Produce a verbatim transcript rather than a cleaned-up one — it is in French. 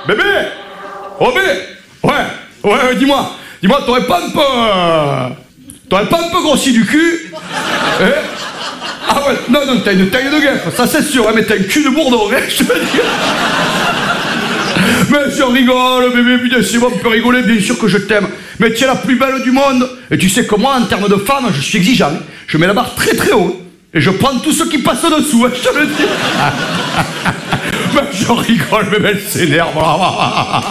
Bébé. Oh bébé. Ouais, ouais, ouais, dis-moi. Dis-moi, t'aurais pas un peu... Euh... T'aurais pas un peu grossi du cul? Hein? Ah ouais, non, non, t'as une taille de guêpe, ça c'est sûr, hein, mais t'as un cul de bourdon, hein, je te dis. Mais je rigole, bébé, bien sûr, on peut rigoler, bien sûr que je t'aime. Mais tu es la plus belle du monde. Et tu sais que moi, en termes de femme, je suis exigeant. Je mets la barre très très haut. Et je prends tout ce qui passe dessous, hein, je te le dis. Mais je rigole, mais elle s'énerve.